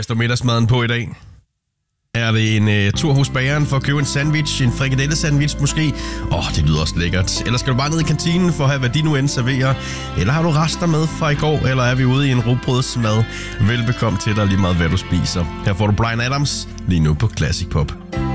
står middagsmaden på i dag? Er det en tur hos bageren for at købe en sandwich, en frikadelle-sandwich måske? Det lyder også lækkert. Eller skal du bare ned i kantinen for at have, hvad de nu end serverer? Eller har du rester med fra i går, eller er vi ude i en rugbrødsmad? Velbekomme til dig lige meget, hvad du spiser. Her får du Bryan Adams lige nu på Classic Pop.